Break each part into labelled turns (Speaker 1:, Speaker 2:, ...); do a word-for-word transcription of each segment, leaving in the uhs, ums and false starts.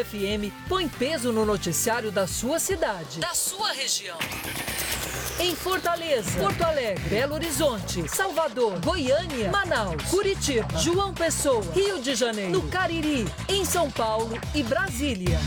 Speaker 1: F M põe peso no noticiário da sua cidade, da sua região. Em Fortaleza, Porto Alegre, Belo Horizonte, Salvador, Goiânia, Manaus, Curitiba, João Pessoa, Rio de Janeiro, no Cariri, em São Paulo e Brasília.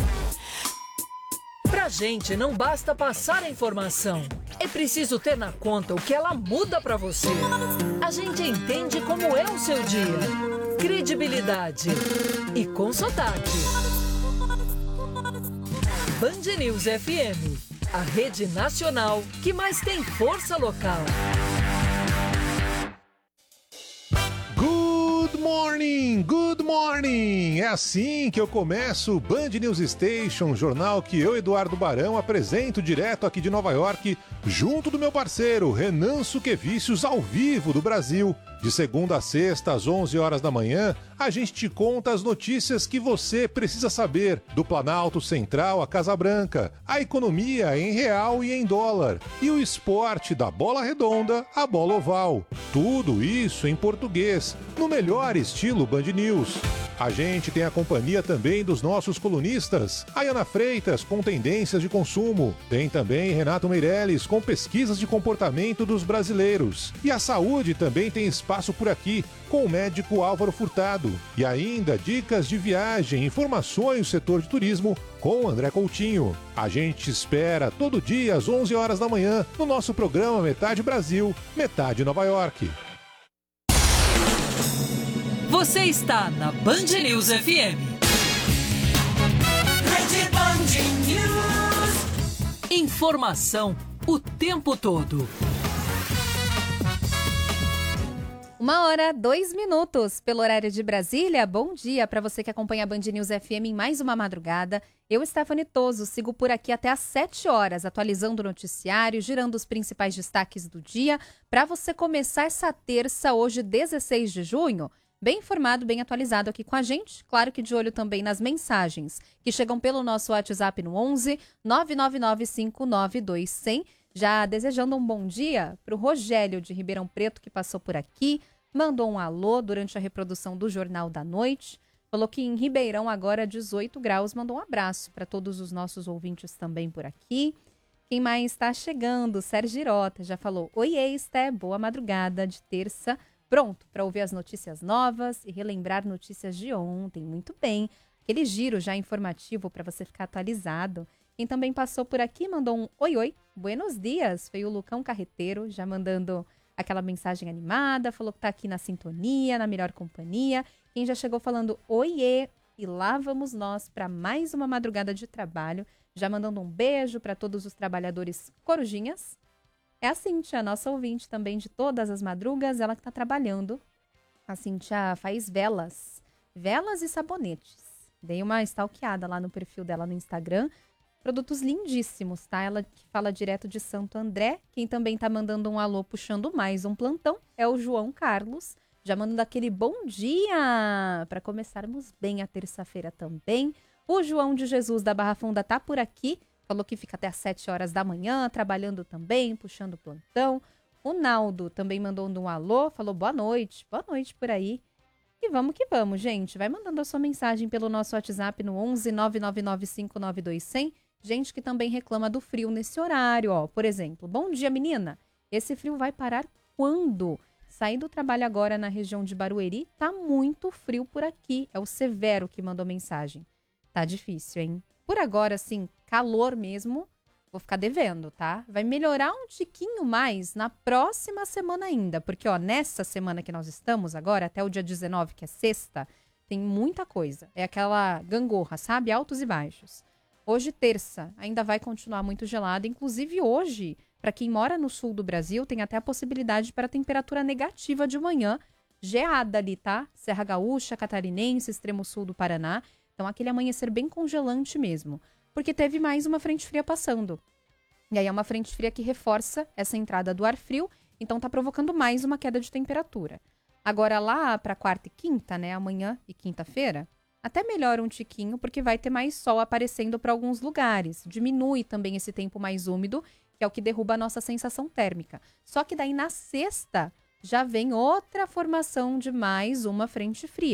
Speaker 1: Pra gente não basta passar a informação, é preciso ter na conta o que ela muda pra você. A gente entende como é o seu dia. Credibilidade e com sotaque. Band News F M, a rede nacional que mais tem força local.
Speaker 2: Good morning, good morning! É assim que eu começo o Band News Station, jornal que eu, Eduardo Barão, apresento direto aqui de Nova York, junto do meu parceiro Renan Suquevicius, ao vivo do Brasil. De segunda a sexta, às onze horas da manhã, a gente te conta as notícias que você precisa saber do Planalto Central à Casa Branca, a economia em real e em dólar, e o esporte da bola redonda à bola oval. Tudo isso em português, no melhor estilo Band News. A gente tem a companhia também dos nossos colunistas, Ayana Freitas com tendências de consumo, tem também Renato Meirelles com pesquisas de comportamento dos brasileiros. E a saúde também tem espaço por aqui, com o médico Álvaro Furtado. E ainda dicas de viagem, informações do setor de turismo com André Coutinho. A gente espera todo dia às onze horas da manhã no nosso programa Metade Brasil, Metade Nova York.
Speaker 1: Você está na Band News F M. Rede Band News. Informação o tempo todo.
Speaker 3: Uma hora, dois minutos pelo horário de Brasília. Bom dia para você que acompanha a Band News F M em mais uma madrugada. Eu, Stephanie Toso, sigo por aqui até às sete horas, atualizando o noticiário, girando os principais destaques do dia, para você começar essa terça, hoje, dezesseis de junho, bem informado, bem atualizado aqui com a gente. Claro que de olho também nas mensagens que chegam pelo nosso WhatsApp no onze nove nove nove cinco nove dois zero zero. Já desejando um bom dia para o Rogério de Ribeirão Preto, que passou por aqui, mandou um alô durante a reprodução do Jornal da Noite. Falou que em Ribeirão agora dezoito graus, mandou um abraço para todos os nossos ouvintes também por aqui. Quem mais está chegando? Sérgio Girota já falou: oiê, Esté, boa madrugada de terça. Pronto para ouvir as notícias novas e relembrar notícias de ontem. Muito bem. Aquele giro já informativo para você ficar atualizado. Quem também passou por aqui mandou um oi, oi, buenos dias. Foi o Lucão Carreteiro, já mandando aquela mensagem animada. Falou que tá aqui na sintonia, na melhor companhia. Quem já chegou falando oiê. E lá vamos nós para mais uma madrugada de trabalho. Já mandando um beijo para todos os trabalhadores corujinhas. É a Cíntia, nossa ouvinte também de todas as madrugas, ela que está trabalhando. A Cíntia faz velas, velas e sabonetes. Dei uma stalkeada lá no perfil dela no Instagram. Produtos lindíssimos, tá? Ela que fala direto de Santo André. Quem também tá mandando um alô puxando mais um plantão é o João Carlos. Já mandando aquele bom dia para começarmos bem a terça-feira também. O João de Jesus da Barra Funda tá por aqui. Falou que fica até às sete horas da manhã, trabalhando também, puxando plantão. O Naldo também mandou um alô, falou boa noite, boa noite por aí. E vamos que vamos, gente. Vai mandando a sua mensagem pelo nosso WhatsApp no onze nove nove nove cinco nove dois zero zero. Gente que também reclama do frio nesse horário, ó. Por exemplo, bom dia, menina. Esse frio vai parar quando? Saí do trabalho agora na região de Barueri, tá muito frio por aqui. É o Severo que mandou mensagem. Tá difícil, hein? Por agora, assim, calor mesmo, vou ficar devendo, tá? Vai melhorar um tiquinho mais na próxima semana ainda, porque, ó, nessa semana que nós estamos agora, até o dia dezenove, que é sexta, tem muita coisa. É aquela gangorra, sabe? Altos e baixos. Hoje, terça, ainda vai continuar muito gelado. Inclusive, hoje, para quem mora no sul do Brasil, tem até a possibilidade para temperatura negativa de manhã, geada ali, tá? Serra Gaúcha, Catarinense, extremo sul do Paraná. Então, aquele amanhecer bem congelante mesmo, porque teve mais uma frente fria passando. E aí é uma frente fria que reforça essa entrada do ar frio, então tá provocando mais uma queda de temperatura. Agora lá para quarta e quinta, né, amanhã e quinta-feira, até melhora um tiquinho, porque vai ter mais sol aparecendo para alguns lugares. Diminui também esse tempo mais úmido, que é o que derruba a nossa sensação térmica. Só que daí na sexta já vem outra formação de mais uma frente fria.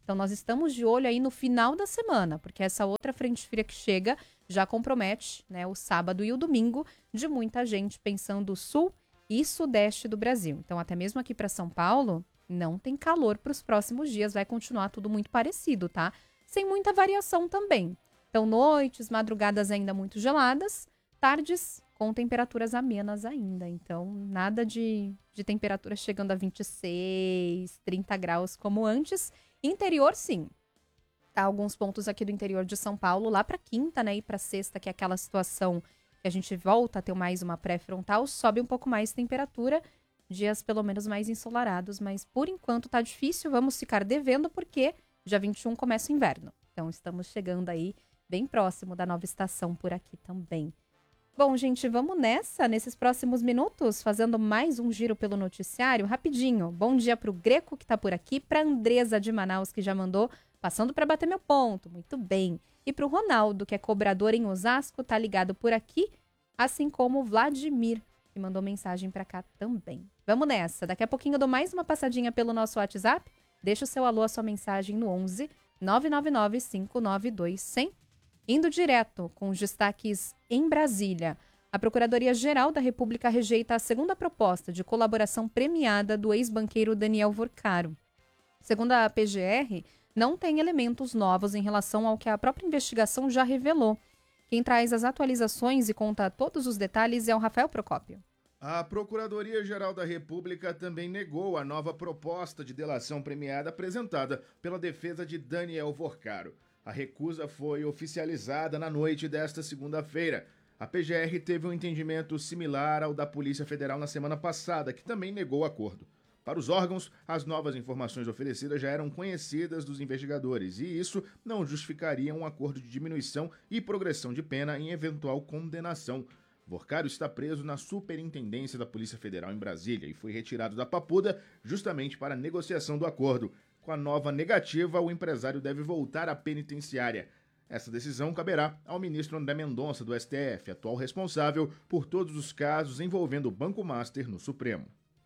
Speaker 3: Então, nós estamos de olho aí no final da semana, porque essa outra frente fria que chega já compromete, né, o sábado e o domingo de muita gente pensando sul e sudeste do Brasil. Então, até mesmo aqui para São Paulo, não tem calor para os próximos dias, vai continuar tudo muito parecido, tá? Sem muita variação também. Então, noites, madrugadas ainda muito geladas, tardes com temperaturas amenas ainda. Então, nada de, de temperatura chegando a vinte e seis, trinta graus como antes. Interior, sim. Tá, alguns pontos aqui do interior de São Paulo, lá para quinta, né, e para sexta, que é aquela situação que a gente volta a ter mais uma pré-frontal, sobe um pouco mais a temperatura, dias pelo menos mais ensolarados, mas por enquanto tá difícil, vamos ficar devendo porque dia vinte e um começa o inverno. Então, estamos chegando aí bem próximo da nova estação por aqui também. Bom, gente, vamos nessa, nesses próximos minutos, fazendo mais um giro pelo noticiário, rapidinho. Bom dia para o Greco, que está por aqui, para a Andresa de Manaus, que já mandou, passando para bater meu ponto, muito bem. E para o Ronaldo, que é cobrador em Osasco, tá ligado por aqui, assim como o Vladimir, que mandou mensagem para cá também. Vamos nessa, daqui a pouquinho eu dou mais uma passadinha pelo nosso WhatsApp, deixa o seu alô, a sua mensagem no onze, nove nove nove, cinco nove dois, cem. Indo direto com os destaques em Brasília, a Procuradoria-Geral da República rejeita a segunda proposta de colaboração premiada do ex-banqueiro Daniel Vorcaro. Segundo a P G R, não tem elementos novos em relação ao que a própria investigação já revelou. Quem traz as atualizações e conta todos os detalhes é o Rafael Procópio.
Speaker 4: A Procuradoria-Geral da República também negou a nova proposta de delação premiada apresentada pela defesa de Daniel Vorcaro. A recusa foi oficializada na noite desta segunda-feira. A P G R teve um entendimento similar ao da Polícia Federal na semana passada, que também negou o acordo. Para os órgãos, as novas informações oferecidas já eram conhecidas dos investigadores e isso não justificaria um acordo de diminuição e progressão de pena em eventual condenação. Vorcaro está preso na Superintendência da Polícia Federal em Brasília e foi retirado da Papuda justamente para a negociação do acordo. Com a nova negativa, o empresário deve voltar à penitenciária. Essa decisão caberá ao ministro André Mendonça, do S T F, atual responsável por todos os casos envolvendo o Banco Master no Supremo.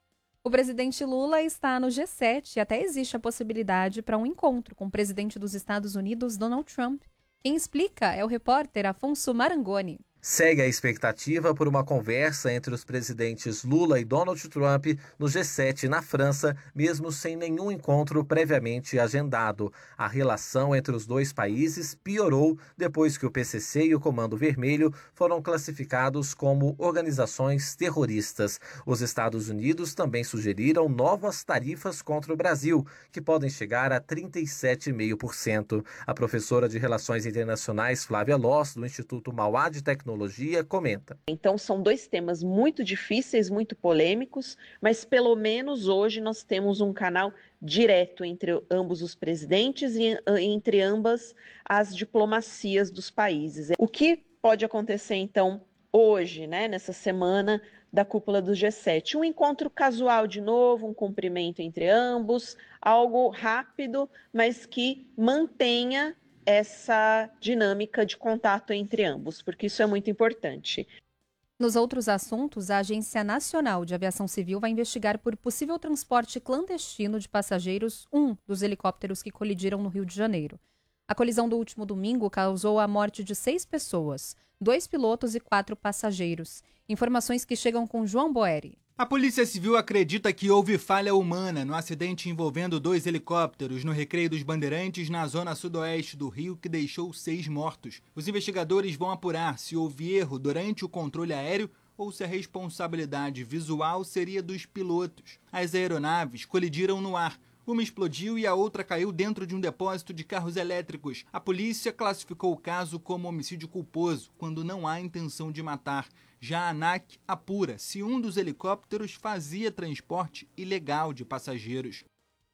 Speaker 3: O presidente Lula está no G sete e até existe a possibilidade para um encontro com o presidente dos Estados Unidos, Donald Trump. Quem explica é o repórter Afonso Marangoni.
Speaker 5: Segue a expectativa por uma conversa entre os presidentes Lula e Donald Trump no G sete na França, mesmo sem nenhum encontro previamente agendado. A relação entre os dois países piorou depois que o P C C e o Comando Vermelho foram classificados como organizações terroristas. Os Estados Unidos também sugeriram novas tarifas contra o Brasil, que podem chegar a trinta e sete vírgula cinco por cento. A professora de Relações Internacionais Flávia Loss, do Instituto Mauá de Tecnologia, comenta.
Speaker 6: Então são dois temas muito difíceis, muito polêmicos, mas pelo menos hoje nós temos um canal direto entre ambos os presidentes e entre ambas as diplomacias dos países. O que pode acontecer então hoje, né, nessa semana da cúpula do G sete? Um encontro casual de novo, um cumprimento entre ambos, algo rápido, mas que mantenha essa dinâmica de contato entre ambos, porque isso é muito importante.
Speaker 3: Nos outros assuntos, a Agência Nacional de Aviação Civil vai investigar por possível transporte clandestino de passageiros um dos helicópteros que colidiram no Rio de Janeiro. A colisão do último domingo causou a morte de seis pessoas, dois pilotos e quatro passageiros. Informações que chegam com João Boeri.
Speaker 7: A Polícia Civil acredita que houve falha humana no acidente envolvendo dois helicópteros no Recreio dos Bandeirantes, na zona sudoeste do Rio, que deixou seis mortos. Os investigadores vão apurar se houve erro durante o controle aéreo ou se a responsabilidade visual seria dos pilotos. As aeronaves colidiram no ar. Uma explodiu e a outra caiu dentro de um depósito de carros elétricos. A polícia classificou o caso como homicídio culposo, quando não há intenção de matar. Já a ANAC apura se um dos helicópteros fazia transporte ilegal de passageiros.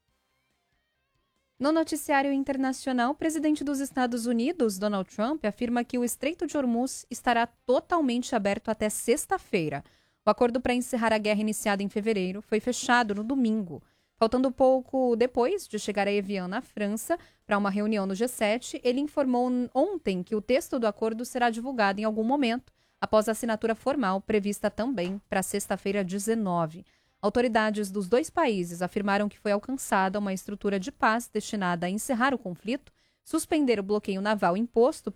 Speaker 3: No noticiário internacional, o presidente dos Estados Unidos, Donald Trump, afirma que o Estreito de Hormuz estará totalmente aberto até sexta-feira. O acordo para encerrar a guerra iniciada em fevereiro foi fechado no domingo. Faltando pouco depois de chegar a Evian, na França, para uma reunião no G sete, ele informou ontem que o texto do acordo será divulgado em algum momento, após a assinatura formal prevista também para sexta-feira dezenove. Autoridades dos dois países afirmaram que foi alcançada uma estrutura de paz destinada a encerrar o conflito, suspender o bloqueio naval imposto